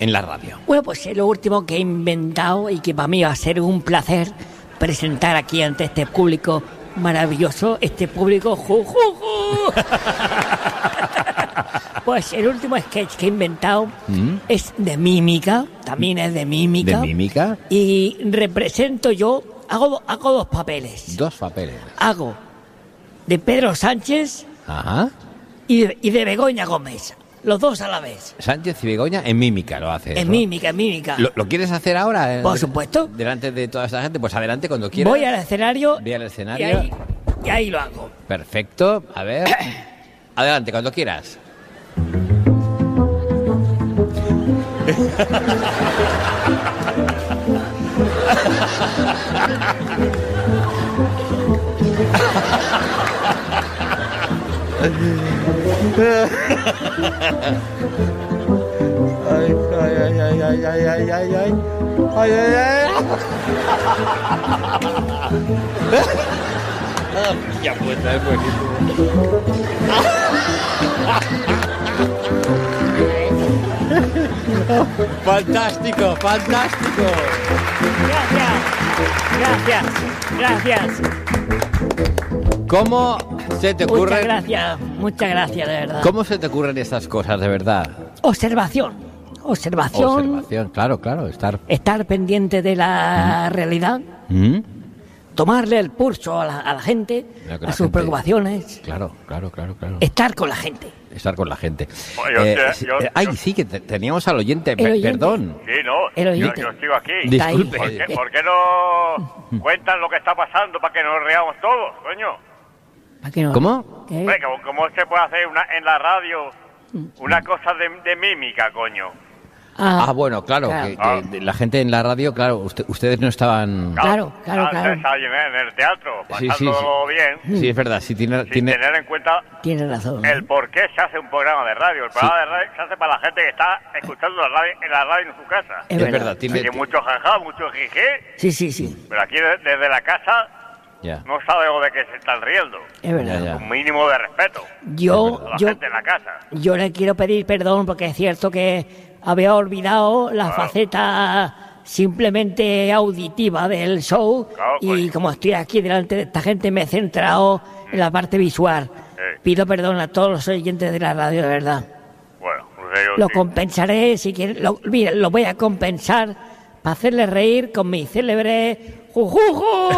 en la radio? Bueno, pues es lo último que he inventado y que para mí va a ser un placer presentar aquí ante este público maravilloso, este público Pues el último sketch que he inventado es de mímica, también es de mímica. ¿De mímica? Y represento yo, hago dos papeles. Dos papeles. Hago de Pedro Sánchez y de Begoña Gómez. Los dos a la vez. Sánchez y Begoña en mímica lo haces. En mímica. ¿Lo quieres hacer ahora? Por supuesto. Delante de toda esta gente. Pues adelante cuando quieras. Voy al escenario. Y ahí lo hago. Perfecto. A ver. Adelante, cuando quieras. Ya puesta, es buenísimo. Fantástico. Gracias. ¿Cómo se te ocurre? Muchas gracias, de verdad. ¿Cómo se te ocurren estas cosas, de verdad? Observación, claro, estar pendiente de la realidad, tomarle el pulso a la gente, a sus preocupaciones. Claro. Estar con la gente. Sí, que teníamos al oyente. Perdón. Sí, no, yo sigo aquí. Disculpe. ¿Por qué no cuentan lo que está pasando para que nos reamos todos, coño? ¿Cómo? ¿Cómo se puede hacer en la radio una cosa de mímica, coño? Bueno, claro. Que la gente en la radio, claro, ustedes no estaban... Claro. En el teatro, pasándolo bien. Sí, es verdad. Sin tener en cuenta tiene razón, el por qué se hace un programa de radio. El programa de radio se hace para la gente que está escuchando la radio en su casa. Es verdad. Tiene mucho jajá, mucho jijé. Sí. Pero aquí desde la casa... Ya. No sabemos de qué se están riendo. Es verdad. Ya. Un mínimo de respeto. Yo gente en la casa. Yo le quiero pedir perdón porque es cierto que había olvidado la faceta simplemente auditiva del show y como estoy aquí delante de esta gente me he centrado en la parte visual. Pido perdón a todos los oyentes de la radio, de verdad. Bueno, lo compensaré si quieren. Lo voy a compensar para hacerles reír con mi célebre ¡Jujuju! No.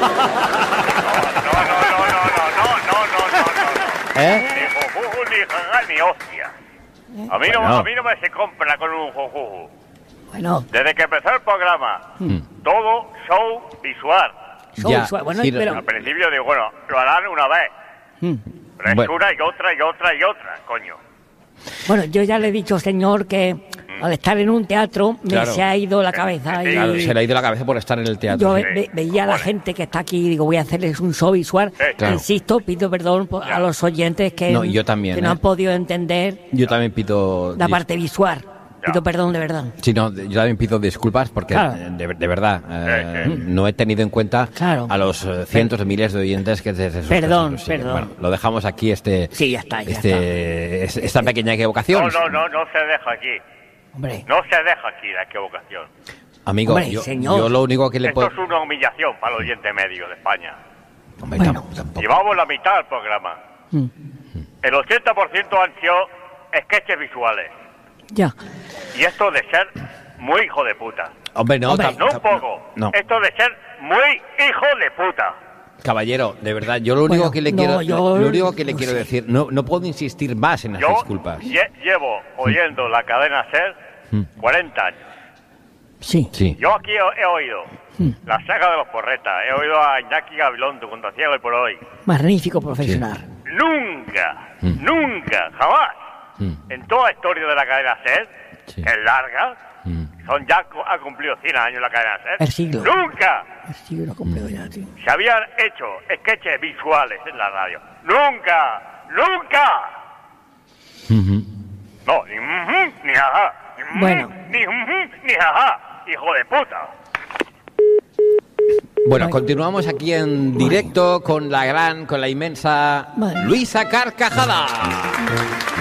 Ni jujuju, ni jaja, ni hostia. A mí no me se compra con un jujuju. Bueno. Desde que empezó el programa, todo show visual. Bueno, pero... Al principio digo, lo harán una vez. Pero es una y otra, coño. Bueno, yo ya le he dicho, señor, que al estar en un teatro se ha ido la cabeza. Claro, se le ha ido la cabeza por estar en el teatro. Yo veía a la gente que está aquí y digo, voy a hacerles un show visual. Insisto, pido perdón a los oyentes que no han podido entender. Yo también pido la parte visual. Pido perdón, de verdad. Sí, yo también pido disculpas porque de verdad no he tenido en cuenta a los cientos de miles de oyentes que desde Perdón. Bueno, lo dejamos aquí Sí, ya está. Esta pequeña equivocación. No se deja aquí. Hombre. No se deja aquí la equivocación. Amigo, hombre, yo lo único que le puedo... Esto es una humillación para el oyente medio de España. Hombre, tampoco. Llevamos la mitad del programa. El 80% han sido sketches visuales. Ya. Y esto de ser muy hijo de puta. Hombre, no un poco. No. Esto de ser muy hijo de puta. Caballero, de verdad, yo lo único que le quiero, quiero decir, no puedo insistir más en las disculpas. Llevo oyendo la cadena SER 40 años. Sí. Yo aquí he oído la saga de los porretas, he oído a Iñaki Gabilondo, Contra Ciego y por hoy. Magnífico profesional. Nunca, jamás, en toda la historia de la cadena SER, que es larga, ha cumplido 100 años la cadena SER. El siglo. ¡Nunca! El siglo completo ya, tío. Se habían hecho sketches visuales en la radio. ¡Nunca! No, ni jaja. Bueno. Ni jaja. Hijo de puta. Bueno, continuamos aquí en directo con la inmensa Luisa Carcajada.